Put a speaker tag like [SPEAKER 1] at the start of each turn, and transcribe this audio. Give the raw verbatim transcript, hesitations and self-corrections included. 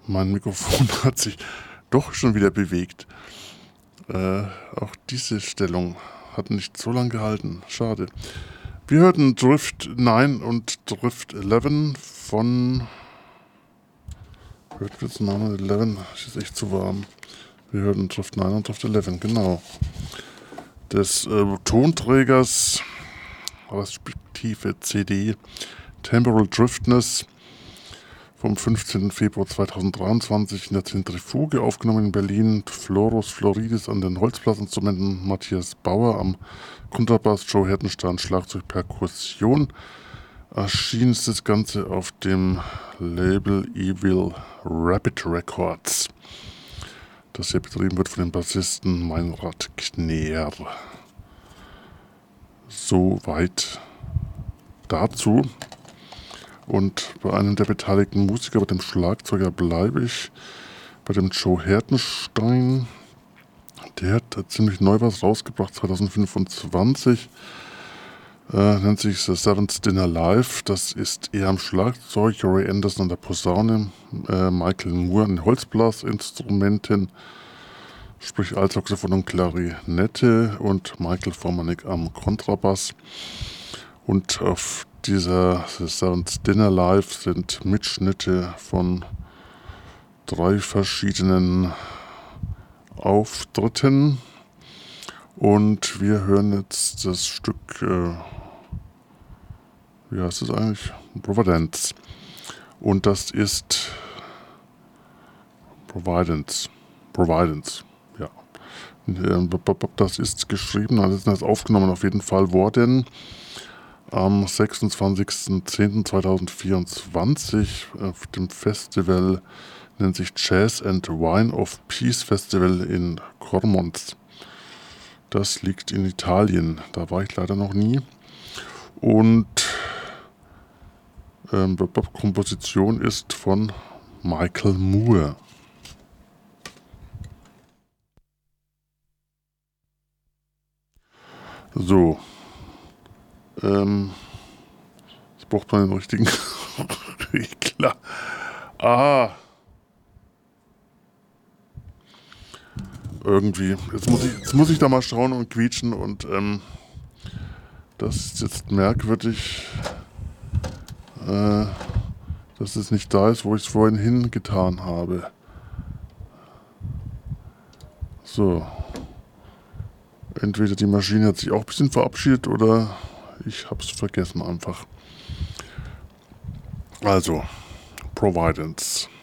[SPEAKER 1] Mein Mikrofon hat sich doch schon wieder bewegt. Äh, auch diese Stellung hat nicht so lange gehalten. Schade. Wir hörten Drift neun und Drift elf von... Hört jetzt Name elf? Das ist echt zu warm. Wir hörten Drift neun und Drift elf, genau. Des äh, Tonträgers, respektive C D, Temporal Driftness vom fünfzehnten Februar zweitausenddreiundzwanzig in der Zentrifuge, aufgenommen in Berlin. Floros Floridis an den Holzblasinstrumenten, Matthias Bauer am Kontrabass, Joe Hertenstein Schlagzeug, Perkussion. Erschienen ist das Ganze auf dem Label Evil Rabbit Records, das hier betrieben wird von dem Bassisten Meinrad Kneer. Soweit dazu. Und bei einem der beteiligten Musiker, bei dem Schlagzeuger, bleibe ich bei dem Joe Hertenstein. Der hat ziemlich neu was rausgebracht, zwanzig fünfundzwanzig. Äh, nennt sich The Seventh Dinner Live. Das ist er am Schlagzeug, Ray Anderson an der Posaune, äh, Michael Moore an den Holzblasinstrumenten, sprich Altsaxophon und Klarinette, und Michael Formanek am Kontrabass. Und auf dieser The Seventh Dinner Live sind Mitschnitte von drei verschiedenen Auftritten. Und wir hören jetzt das Stück, äh, wie heißt es eigentlich? Providence. Und das ist Providence. Providence, ja. Das ist geschrieben, das ist aufgenommen auf jeden Fall worden am sechsundzwanzigsten zehnten zweitausendvierundzwanzig auf dem Festival, nennt sich Jazz and Wine of Peace Festival in Kormons. Das liegt in Italien, da war ich leider noch nie. Und ähm, die Komposition ist von Michael Moore. So. Ähm, jetzt braucht man den richtigen Regler. Ah. Irgendwie. Jetzt muss ich, jetzt muss ich da mal schauen und quietschen und ähm, das ist jetzt merkwürdig, äh, dass es nicht da ist, wo ich es vorhin hingetan habe. So. Entweder die Maschine hat sich auch ein bisschen verabschiedet oder ich habe es vergessen einfach. Also, Providence.